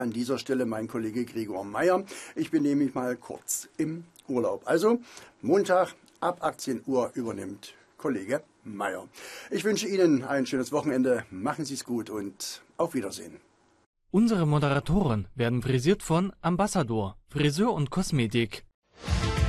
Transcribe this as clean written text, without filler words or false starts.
An dieser Stelle mein Kollege Gregor Meyer. Ich bin nämlich mal kurz im Urlaub. Also Montag ab 18 Uhr übernimmt Kollege Meyer. Ich wünsche Ihnen ein schönes Wochenende. Machen Sie es gut und auf Wiedersehen. Unsere Moderatoren werden frisiert von Ambassador, Friseur und Kosmetik.